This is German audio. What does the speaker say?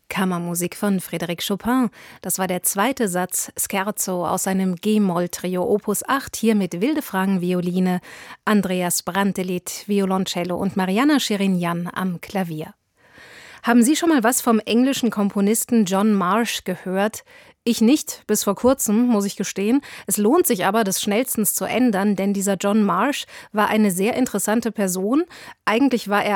Kammermusik von Frédéric Chopin. Das war der zweite Satz Scherzo aus seinem G-Moll-Trio Opus 8, hier mit Wildefrangen Violine, Andreas Brantelid Violoncello und Marianna Shirinyan am Klavier. Haben Sie schon mal was vom englischen Komponisten John Marsh gehört? Ich nicht, bis vor kurzem, muss ich gestehen. Es lohnt sich aber, das schnellstens zu ändern, denn dieser John Marsh war eine sehr interessante Person. Eigentlich war er